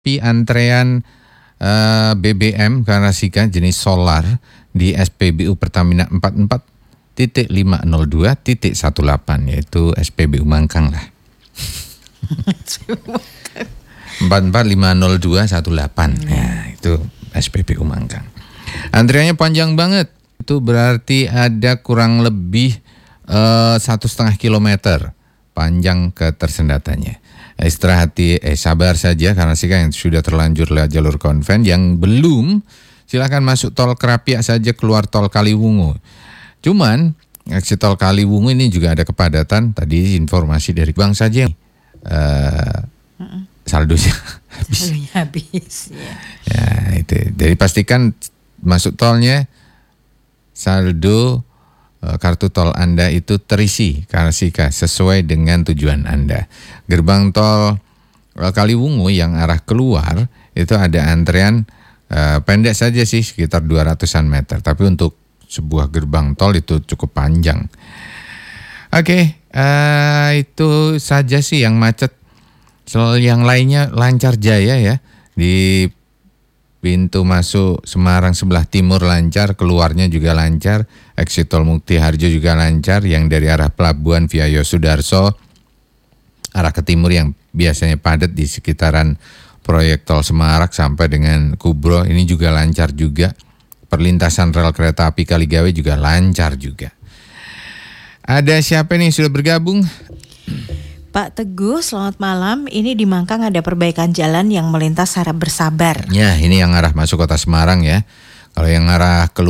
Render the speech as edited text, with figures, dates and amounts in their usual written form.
antrean BBM Karasika jenis solar di SPBU Pertamina 44.502.18 yaitu SPBU Mangkang lah. 44.502.18 ya, itu SPBU Mangkang. Antriannya panjang banget. Itu berarti ada kurang lebih 1,5 kilometer panjang ketersendatannya. Sabar saja karena sih yang sudah terlanjur lewat jalur konven, yang belum silakan masuk tol Kerapiak saja, keluar tol Kaliwungu. Cuman exit tol Kaliwungu ini juga ada kepadatan. Tadi informasi dari Bang saja saldonya habis. Ya itu. Jadi pastikan masuk tolnya saldo kartu tol Anda itu terisi Karasika sesuai dengan tujuan Anda. Gerbang tol Kaliwungu yang arah keluar itu ada antrean pendek saja sih, sekitar 200-an meter. Tapi untuk sebuah gerbang tol itu cukup panjang. Oke, itu saja sih yang macet. Soal yang lainnya lancar jaya ya. Di pintu masuk Semarang sebelah timur lancar, keluarnya juga lancar. Exit tol Mukti Harjo juga lancar. Yang dari arah pelabuhan via Yosudarso arah ke timur yang biasanya padat di sekitaran proyek tol Semarak sampai dengan Kubro ini juga lancar juga. Perlintasan rel kereta api Kaligawe juga lancar juga. Ada siapa nih yang sudah bergabung? Pak Teguh, selamat malam. Ini di Mangkang ada perbaikan jalan yang melintas harap bersabar. Ya, ini yang arah masuk kota Semarang ya. Kalau yang arah keluar